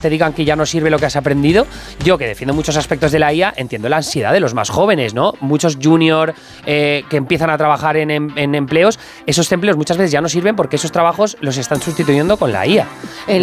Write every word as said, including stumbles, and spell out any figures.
te digan que ya no sirve lo que has aprendido. Yo, que defiendo muchos aspectos de la I A, entiendo la ansiedad de los más jóvenes, ¿no? Muchos junior eh, que empiezan a trabajar en, en, en empleos, esos empleos muchas veces ya no sirven porque esos trabajos los están sustituyendo con la I A. El